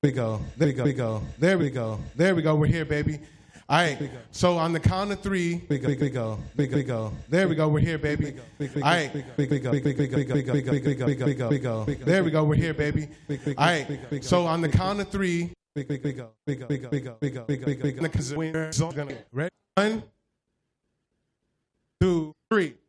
we go. There we go. We go. There we go. There we go. We're here, baby. All right. So on the count of three, we go. We go. There we go. We're here, baby. All right. We go. There we go. We're here, baby. All right. So on the count of three, we go. Ready? 1, 2, 3.